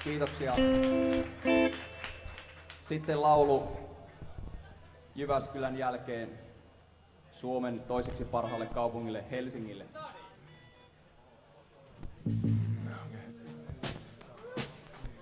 Kiitoksia. Sitten laulu Jyväskylän jälkeen Suomen toiseksi parhaalle kaupungille Helsingille.